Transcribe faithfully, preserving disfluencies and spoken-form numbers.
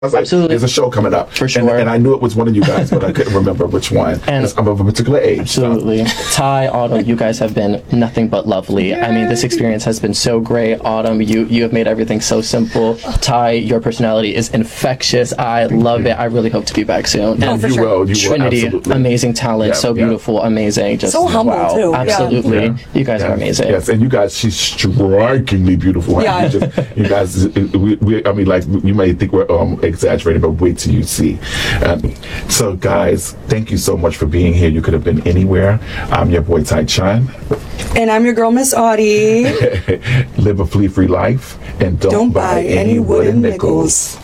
I was like, Absolutely. there's a show coming up. For sure. And, and I knew it was one of you guys, but I couldn't remember which one. And I'm of a particular age. Absolutely. So. Ty, Autumn, you guys have been nothing but lovely. Yay. I mean, this experience has been so great. Autumn, you, you have made everything so simple. Ty, your personality is infectious. I Thank love you. it. I really hope to be back soon. And oh, you sure. will. You Trinity, will, amazing talent. Yeah, so yeah. beautiful, amazing. Just so humble, wow. too. Absolutely. Yeah. You guys yes. are amazing. Yes, and you guys, she's strikingly beautiful. Yeah. You, just, you guys, we, we, I mean, like, you may think we're um, exaggerating, but wait till you see. Um, so, guys, thank you so much for being here. You could have been anywhere. I'm your boy, Ty Chun. And I'm your girl, Miss Audie. Live a flea-free life and don't, don't buy, buy any wooden nickels. nickels.